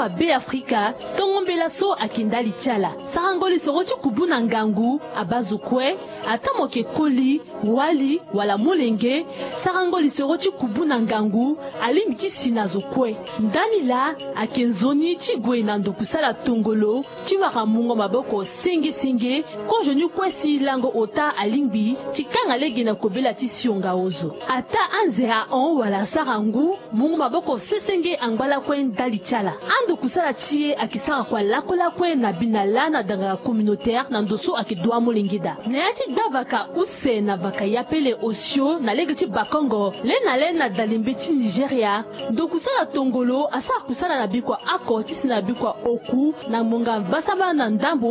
wa be Afrika tongombela so akindali chala sarangoli soroti kubuna ngangu abazukwe atamoke koli wali wala mulenge sarangoli soroti kubuna ngangu alimbisi nazokwe ndani la akenzoni chigwe na ndokusala tongolo chiwaka mungo maboko senge konjonu kwesi lango ota alingbi tikanga lege na kobela tisionga ozo ata anzera on wala sarangu mungo maboko sesenge angbala kwen dali chala ando kusala chie akisara kwa lakola kwen na binala na danga communautaire na ndoso akidwa mulingida neati bavaka use na vaka yapele osio na lege ti bakongo le na dalimbeti Nigeria ndo kusala tongolo asa kusala na bikwa ako tisi na bikwa oku na monga basaba na ndambo